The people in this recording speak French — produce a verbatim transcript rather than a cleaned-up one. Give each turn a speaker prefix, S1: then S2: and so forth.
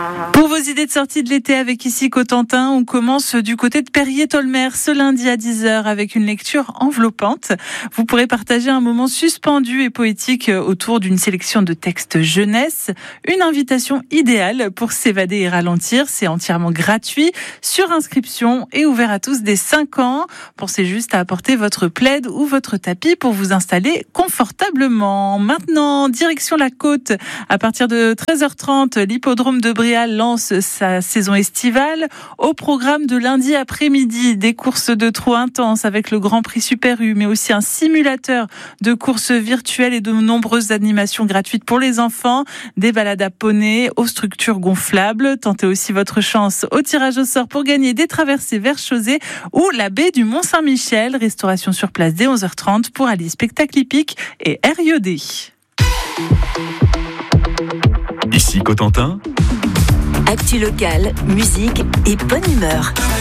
S1: Pour vos idées de sortie de l'été avec ici Cotentin, on commence du côté de Perrier-Tolmer ce lundi à dix heures avec une lecture enveloppante. Vous pourrez partager un moment suspendu et poétique autour d'une sélection de textes jeunesse. Une invitation idéale pour s'évader et ralentir. C'est entièrement gratuit, sur inscription et ouvert à tous dès cinq ans. Pensez juste à apporter votre plaid ou votre tapis pour vous installer confortablement. Maintenant, direction la côte. À partir de treize heures trente, l'hippodrome de Bréal lance sa saison estivale. Au programme de lundi après-midi, des courses de trot intenses avec le Grand Prix Super U, mais aussi un simulateur de courses virtuelles et de nombreuses animations gratuites pour les enfants, des balades à poney aux structures gonflables. Tentez aussi votre chance au tirage au sort pour gagner des traversées vers Chausey ou la baie du Mont-Saint-Michel. Restauration sur place dès onze heures trente pour allier spectacle hippique et R I O D.
S2: Ici Cotentin.
S3: Actu locale, musique et bonne humeur.